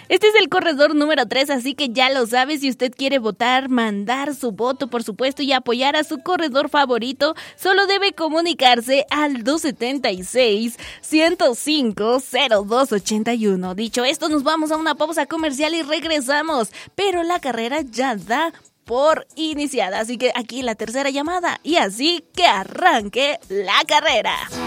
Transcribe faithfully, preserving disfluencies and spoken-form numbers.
Este es el corredor número tres, así que ya lo sabe. Si usted quiere votar, mandar su voto, por supuesto, y apoyar a su corredor favorito, solo debe comunicarse al dos siete seis, uno cero cinco, cero dos ocho uno. Dicho esto, nos vamos a una pausa comercial y regresamos, pero la carrera ya da por iniciada, así que aquí la tercera llamada y así que arranque la carrera.